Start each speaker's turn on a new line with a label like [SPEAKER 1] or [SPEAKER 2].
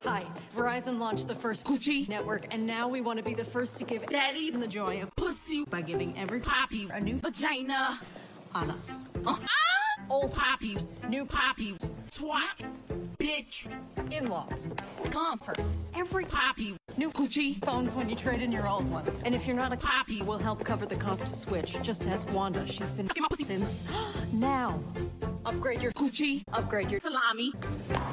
[SPEAKER 1] Hi, Verizon launched the first
[SPEAKER 2] Coochie
[SPEAKER 1] network, and now we want to be the first to give
[SPEAKER 2] Daddy
[SPEAKER 1] the joy of
[SPEAKER 2] pussy
[SPEAKER 1] by giving every
[SPEAKER 2] poppy
[SPEAKER 1] a new
[SPEAKER 2] vagina
[SPEAKER 1] on us.
[SPEAKER 2] Old poppies, new poppies, twats, bitch,
[SPEAKER 1] In-laws,
[SPEAKER 2] comforts,
[SPEAKER 1] every
[SPEAKER 2] poppy,
[SPEAKER 1] new
[SPEAKER 2] coochie,
[SPEAKER 1] phones when you trade in your old ones. And if you're not a
[SPEAKER 2] poppy,
[SPEAKER 1] we'll help cover the cost to switch. Just ask Wanda. She's been
[SPEAKER 2] Sucking my pussy.
[SPEAKER 1] since now. Upgrade your
[SPEAKER 2] coochie,
[SPEAKER 1] upgrade your
[SPEAKER 2] salami.